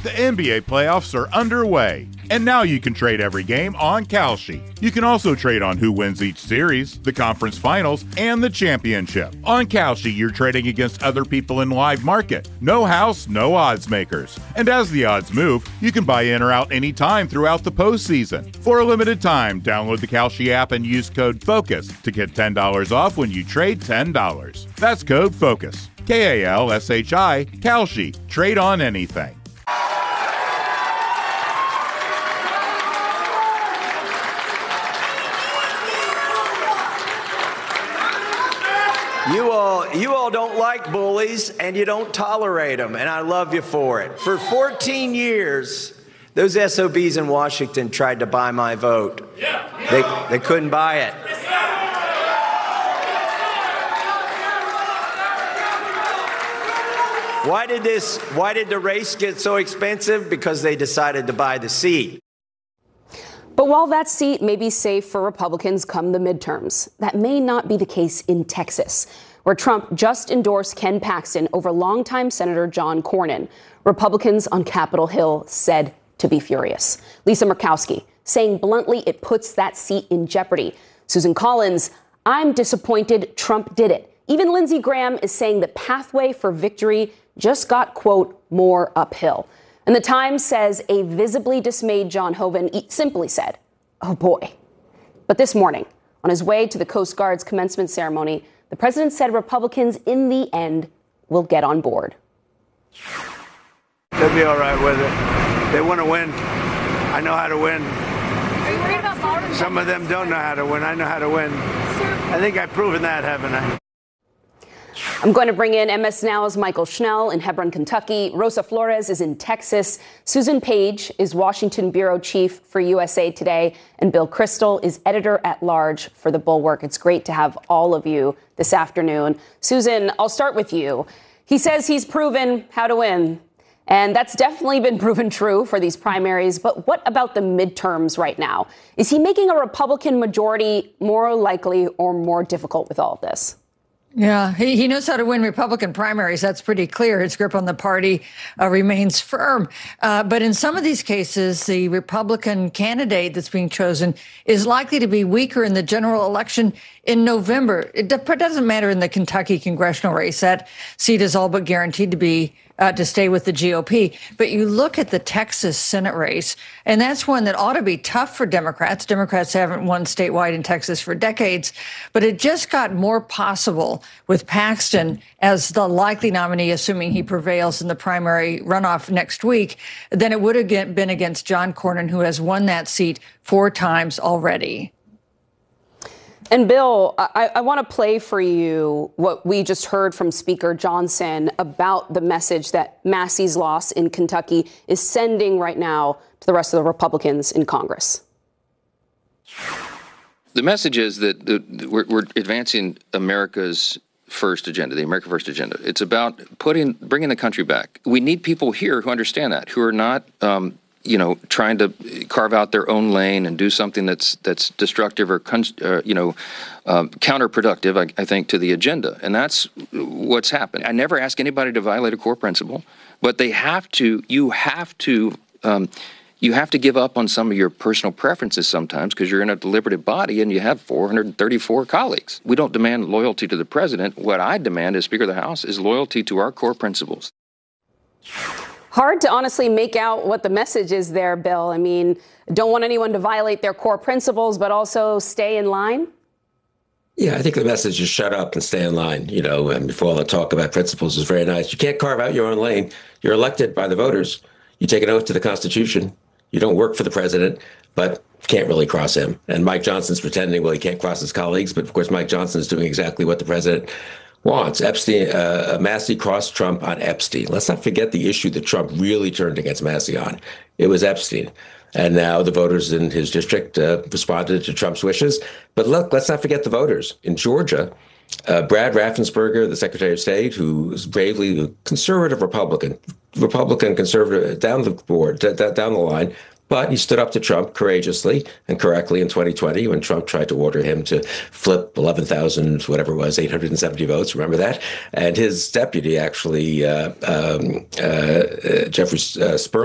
The NBA playoffs are underway, and now you can trade every game on Kalshi. You can also trade on who wins each series, the conference finals, and the championship. On Kalshi, you're trading against other people in live market. No house, no odds makers. And as the odds move, you can buy in or out anytime throughout the postseason. For a limited time, download the Kalshi app and use code FOCUS to get $10 off when you trade $10. That's code FOCUS. Kalshi, Kalshi. Trade on anything. You all don't like bullies, and you don't tolerate them, and I love you for it. For 14 years, those SOBs in Washington tried to buy my vote. They couldn't buy it. Why did the race get so expensive? Because they decided to buy the seat. But while that seat may be safe for Republicans come the midterms, that may not be the case in Texas, where Trump just endorsed Ken Paxton over longtime Senator John Cornyn. Republicans on Capitol Hill said to be furious. Lisa Murkowski saying bluntly it puts that seat in jeopardy. Susan Collins, I'm disappointed Trump did it. Even Lindsey Graham is saying the pathway for victory just got, quote, more uphill. And the Times says a visibly dismayed John Hoeven simply said, oh boy. But this morning, on his way to the Coast Guard's commencement ceremony, the president said Republicans in the end will get on board. They'll be all right with it. They want to win. I know how to win. Are you worried about Florida? Some of them don't know how to win. I know how to win. I think I've proven that, haven't I? I'm going to bring in MS Now's Michael Schnell in Hebron, Kentucky. Rosa Flores is in Texas. Susan Page is Washington bureau chief for USA Today. And Bill Kristol is editor-at-large for The Bulwark. It's great to have all of you this afternoon. Susan, I'll start with you. He says he's proven how to win. And that's definitely been proven true for these primaries. But what about the midterms right now? Is he making a Republican majority more likely or more difficult with all of this? Yeah, he knows how to win Republican primaries. That's pretty clear. His grip on the party remains firm. But in some of these cases, the Republican candidate that's being chosen is likely to be weaker in the general election in November. It doesn't matter in the Kentucky congressional race. That seat is all but guaranteed to be to stay with the GOP. But you look at the Texas Senate race, and that's one that ought to be tough for Democrats. Democrats haven't won statewide in Texas for decades, but it just got more possible with Paxton as the likely nominee, assuming he prevails in the primary runoff next week, than it would have been against John Cornyn, who has won that seat 4 times already. And Bill, I want to play for you what we just heard from Speaker Johnson about the message that Massey's loss in Kentucky is sending right now to the rest of the Republicans in Congress. The message is that we're advancing America's first agenda, the America First agenda. It's about bringing the country back. We need people here who understand that, who are not trying to carve out their own lane and do something that's destructive or counterproductive, I think, to the agenda. And that's what's happened. I never ask anybody to violate a core principle, but you have to give up on some of your personal preferences sometimes because you're in a deliberative body and you have 434 colleagues. We don't demand loyalty to the president. What I demand as Speaker of the House is loyalty to our core principles. Hard to honestly make out what the message is there, Bill. I mean, don't want anyone to violate their core principles, but also stay in line? Yeah, I think the message is shut up and stay in line, and before all the talk about principles is very nice. You can't carve out your own lane. You're elected by the voters. You take an oath to the Constitution. You don't work for the president, but can't really cross him. And Mike Johnson's pretending, well, he can't cross his colleagues. But of course, Mike Johnson is doing exactly what the president wants. Massey crossed Trump on Epstein. Let's not forget the issue that Trump really turned against Massey on. It was Epstein. And now the voters in his district responded to Trump's wishes. But look, let's not forget the voters. In Georgia, Brad Raffensperger, the Secretary of State, who is bravely a conservative Republican conservative down the board, down the line, but he stood up to Trump courageously and correctly in 2020 when Trump tried to order him to flip 11,000, whatever it was, 870 votes. Remember that? And his deputy, actually, Jeffrey Sperling,